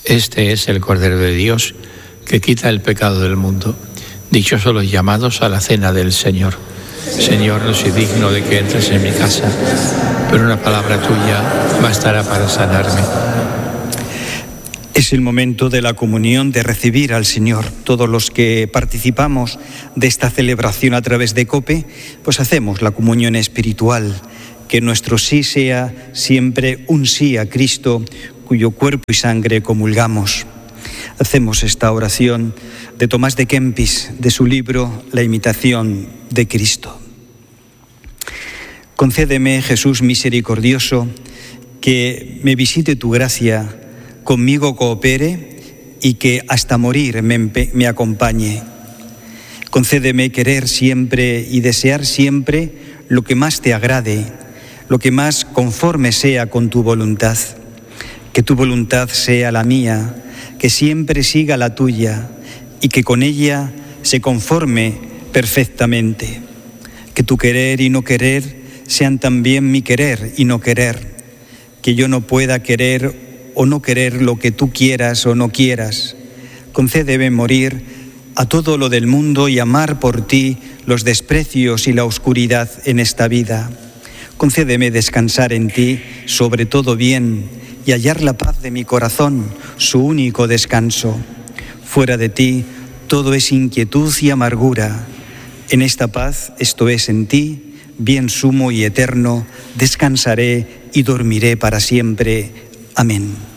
Este es el Cordero de Dios, que quita el pecado del mundo. Dichosos los llamados a la cena del Señor. Señor, no soy digno de que entres en mi casa, pero una palabra tuya bastará para sanarme. Es el momento de la comunión, de recibir al Señor. Todos los que participamos de esta celebración a través de COPE, pues hacemos la comunión espiritual. Que nuestro sí sea siempre un sí a Cristo, cuyo cuerpo y sangre comulgamos. Hacemos esta oración de Tomás de Kempis, de su libro La imitación de Cristo. Concédeme, Jesús misericordioso, que me visite tu gracia, conmigo coopere y que hasta morir me acompañe. Concédeme querer siempre y desear siempre lo que más te agrade, lo que más conforme sea con tu voluntad. Que tu voluntad sea la mía, que siempre siga la tuya y que con ella se conforme perfectamente. Que tu querer y no querer sean también mi querer y no querer. Que yo no pueda querer o no querer lo que tú quieras o no quieras. Concédeme morir a todo lo del mundo y amar por ti los desprecios y la oscuridad en esta vida. Concédeme descansar en ti sobre todo bien y hallar la paz de mi corazón, su único descanso. Fuera de ti todo es inquietud y amargura. En esta paz, esto es en ti, bien sumo y eterno, descansaré y dormiré para siempre. Amén.